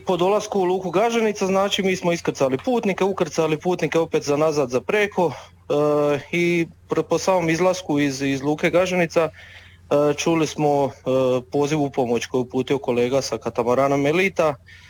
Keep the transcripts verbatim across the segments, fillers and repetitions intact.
po dolasku u luku Gaženica, znači mi smo iskrcali putnike, ukrcali putnike opet za nazad za preko e, i po samom izlasku iz, iz luke Gaženica e, čuli smo e, poziv u pomoć koju uputio kolega sa katamaranom Melita,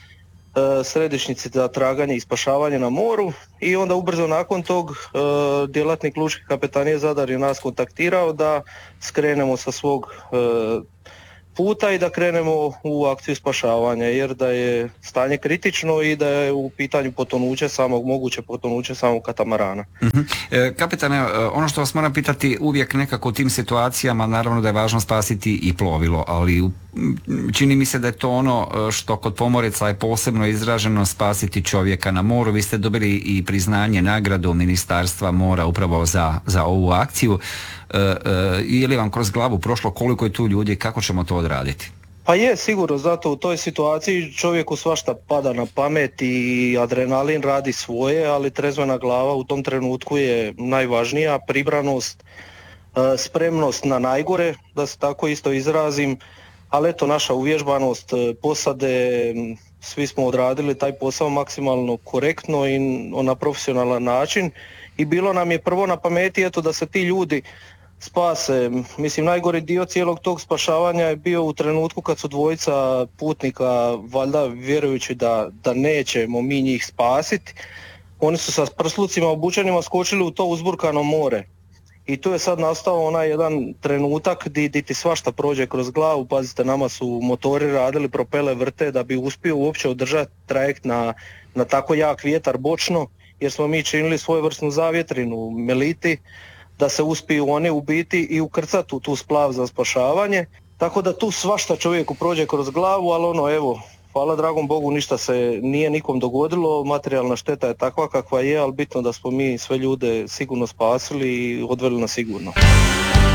e, središnjici za traganje i spašavanje na moru, i onda ubrzo nakon tog e, djelatnik lučke kapetanije Zadar je nas kontaktirao da skrenemo sa svog e, puta i da krenemo u akciju spašavanja, jer da je stanje kritično i da je u pitanju potonuće samog, moguće potonuće samog katamarana. Uh-huh. E, kapitane, ono što vas moram pitati, uvijek nekako u tim situacijama, naravno da je važno spasiti i plovilo, ali čini mi se da je to ono što kod pomoraca je posebno izraženo, spasiti čovjeka na moru. Vi ste dobili i priznanje, nagradu Ministarstva mora upravo za, za ovu akciju. E, e, je li vam kroz glavu prošlo koliko je tu ljudi, kako ćemo to odraditi? Pa je, sigurno, zato u toj situaciji čovjeku svašta pada na pamet i adrenalin radi svoje, ali trezvena glava u tom trenutku je najvažnija, pribranost, spremnost na najgore, da se tako isto izrazim, ali eto, naša uvježbanost posade, svi smo odradili taj posao maksimalno korektno i na profesionalan način i bilo nam je prvo na pameti eto da se ti ljudi spase. Mislim, najgori dio cijelog tog spašavanja je bio u trenutku kad su dvojica putnika, valjda vjerujući da, da nećemo mi njih spasiti, oni su sa prslucima obučenima skočili u to uzburkano more. I tu je sad nastao onaj jedan trenutak di, di ti svašta prođe kroz glavu. Pazite, nama su motori radili, propele vrte da bi uspio uopće održati trajekt na, na tako jak vjetar bočno, jer smo mi činili svojevrsnu zavjetrinu Meliti, da se uspiju oni ubiti i ukrcati u tu splav za spašavanje. Tako da tu svašta čovjeku prođe kroz glavu, ali ono, evo, hvala dragom Bogu, ništa se nije nikom dogodilo, materijalna šteta je takva kakva je, ali bitno da smo mi sve ljude sigurno spasili i odveli na sigurno.